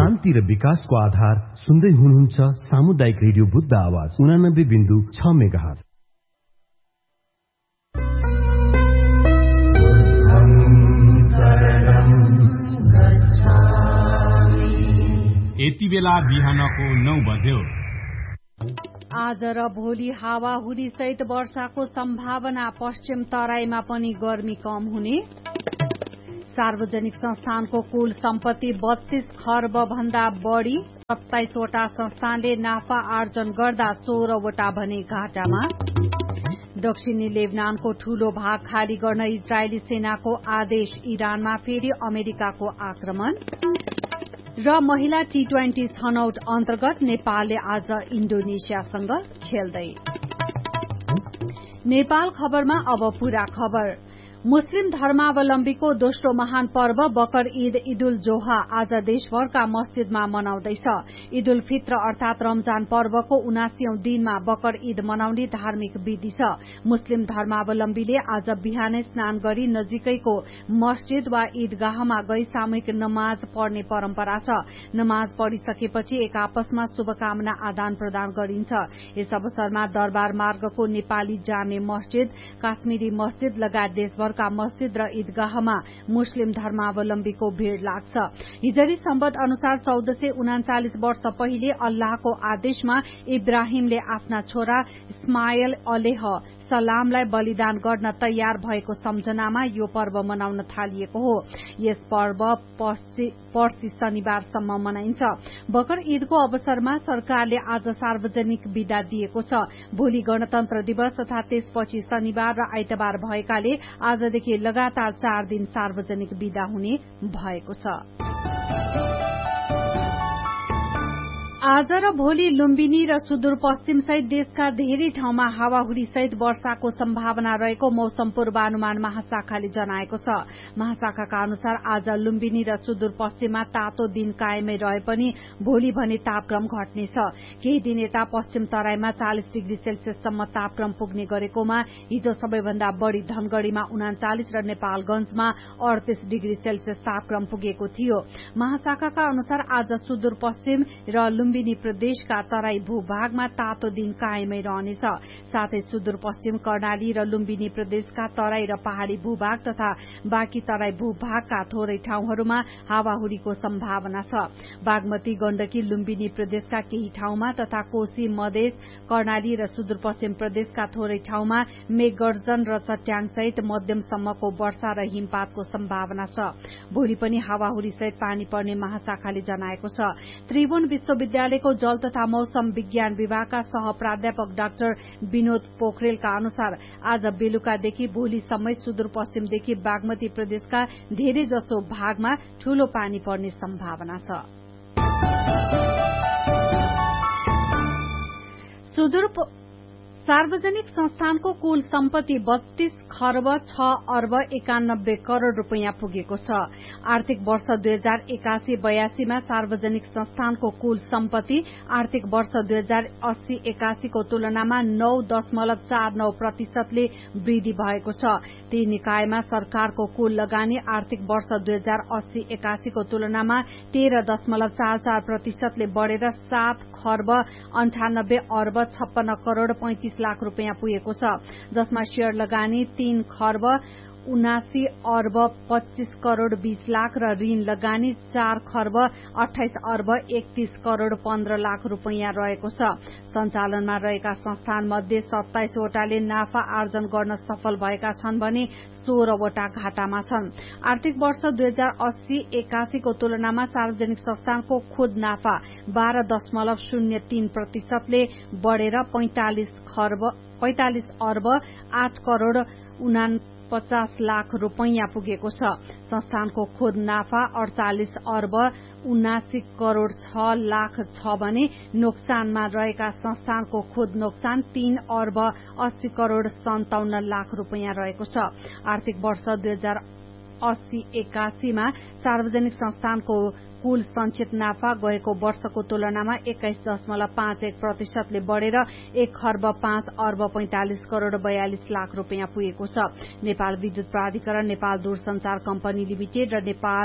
शान्ति र विकासको आधार सुन्दै हुनुहुन्छ सामुदायिक रेडियो बुद्ध आवाज 89.6 मेगाहर्ज। यति बेला बिहानको 9 बज्यो। आज र भोलि हावाहुरी सहित वर्षाको सम्भावना, पश्चिम तराईमा पनि गर्मी कम हुने। सार्वजनिक संस्थानको कुल सम्पत्ति 32 खर्ब भन्दा बढ़ी, 27 वटा संस्थानले नाफा आर्जन गर्दा 16 वटा भने घाटामा। दक्षिणी लेबनानको ठूलो भाग खाली गर्न इजरायली सेनाको आदेश, इरानमा फेरि अमेरिकाको आक्रमण। र महिला T20 छनौट अन्तर्गत नेपालले आज इन्डोनेसियासँग खेल्दै। नेपाल खबरमा अब पूरा खबर। मुस्लिम धर्मावलम्बीको दोस्रो महान पर्व बकर ईद ईदुल जोहा आज देशभरका मस्जिदमा मनाउँदैछ। ईदुल फित्र अर्थात रमजान पर्वको 79औं दिनमा बकर ईद मनाउने धार्मिक विधि छ। मुस्लिम धर्मावलम्बीले आज बिहानै स्नान गरी नजिकैको मस्जिद वा ईदगाहमा गई सामूहिक नमाज पढ्ने परम्परा छ। नमाज पढिसकेपछि एक आपसमा शुभकामना आदान प्रदान गरिन्छ। यस अवसरमा दरबार मार्गको नेपाली जामे मस्जिद, काश्मीरी मस्जिद लगायत देशभर मस्जिद र ईदगाहमा मुस्लिम धर्मावलम्बीको भीड़ लाग्छ। हिजरी सम्बत अनुसार 1439 वर्ष पहिले अल्लाहको आदेशमा इब्राहिमले आफ्ना छोरा इस्माइल अलैह सलामलाई बलिदान गर्न तयार भएको सम्झनामा यो पर्व मनाउन थालिएको हो। यस पर्व पर्सि शनिबारसम्म मनाइन्छ। बकर ईदको अवसरमा सरकारले आज सार्वजनिक बिदा दिएको छ। भोलि गणतन्त्र दिवस तथा त्यसपछि शनिबार र आइतबार भएकाले आजदेखि लगातार 4 दिन सार्वजनिक बिदा हुने भएको छ। आज र भोलि लुम्बिनी र सुदूरपश्चिम सहित देशका धेरै ठाउँमा हावाहुरी सहित वर्षाको सम्भावना रहेको मौसम पूर्वानुमान महाशाखाले जनाएको छ। महाशाखाका अनुसार आज लुम्बिनी र सुदूरपश्चिममा तातो दिन कायमै रहे पनि भोलि भने तापक्रम घट्नेछ। केही दिन यता पश्चिम तराईमा 40 डिग्री सेल्सियससम्म तापक्रम पुग्ने गरेकोमा हिजो सबैभन्दा बढ़ी धनगढ़ीमा 39 र नेपालगंजमा 38 डिग्री सेल्सियस तापक्रम पुगेको थियो। महाशाखाका अनुसार आज सुदूरपश्चिम र लुम्बिनी प्रदेशका तराई भूभागमा तातो दिन कायमै रहनेछ। साथै सुदूरपश्चिम कर्णाली र लुम्बिनी प्रदेशका तराई र पहाड़ी भूभाग तथा बाँकी तराई भूभागका थोरै ठाउँहरूमा हावाहुरीको सम्भावना छ। बागमती, गण्डकी, लुम्बिनी प्रदेशका केही ठाउँमा तथा कोशी, मधेस, कर्णाली र सुदूरपश्चिम प्रदेशका थोरै ठाउँमा मेघगर्जन र चट्याङ सहित मध्यमसम्मको वर्षा र हिमपातको सम्भावना छ। भोलि पनि हावाहुरी सहित पानी पर्ने महाशाखाले जनाएको छ। त्रिभुवन विश्वविद्यालयको जल तथा मौसम विज्ञान विभागका सह प्राध्यापक डाक्टर विनोद पोखरेलका अनुसार आज बेलुकादेखि भोलिसम्मै सुदूरपश्चिमदेखि बागमती प्रदेशका धेरै जसो भागमा ठूलो पानी पर्ने सम्भावना छ। सार्वजनिक संस्थानको कुल सम्पत्ति 32 खर्ब 6 अर्ब 91 करोड़ रूपियाँ पुगेको छ। आर्थिक वर्ष 2081-82 मा सार्वजनिक संस्थानको कुल सम्पत्ति आर्थिक वर्ष 2080-81 को तुलनामा 9.49% ले वृद्धि भएको छ। ती निकायमा सरकारको कुल लगानी आर्थिक वर्ष 2080-81 को तुलनामा 13.44% ले बढ़ेर 7 खर्ब 98 अर्ब 56 करोड़ 35 लाख रूपियाँ पुगेको छ, जसमा शेयर लगानी 3 खर्ब 79 अर्ब 25 करोड़ 20 लाख र ऋण लगानी 4 खर्ब 28 अर्ब 31 करोड़ 15 लाख रूपियाँ रहेको छ। सञ्चालनमा रहेका संस्थान मध्ये 27 वटाले नाफा आर्जन गर्न सफल भएका छन् भने 16 वटा घाटामा छन्। आर्थिक वर्ष 2080-81 को तुलनामा सार्वजनिक संस्थानको खुद नाफा 12.03% ले बढ़ेर 45 अर्ब 8 करोड़ 49 लाख रूपियाँ पुगेको छ। संस्थानको खुद नाफा 48 अर्ब 79 करोड़ 6 लाख छ भने नोक्सानमा रहेका संस्थानको खुद नोक्सान 3 अर्ब 80 करोड़ 57 लाख रूपियाँ रहेको छ। आर्थिक वर्ष 2080-81 मा सार्वजनिक संस्थानको कुल संचित नाफा गएको वर्षको तुलनामा 21.51% ले बढ़ेर 1 खर्ब 5 अर्ब 45 करोड़ 42 लाख रूपियाँ पुगेको छ। नेपाल विद्युत प्राधिकरण, नेपाल दूरसञ्चार कम्पनी लिमिटेड र नेपाल